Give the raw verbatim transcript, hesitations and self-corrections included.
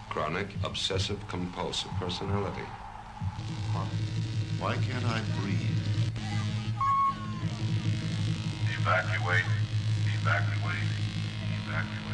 chronic obsessive compulsive personality. Why can't I breathe? Evacuate. Evacuate. Evacuate.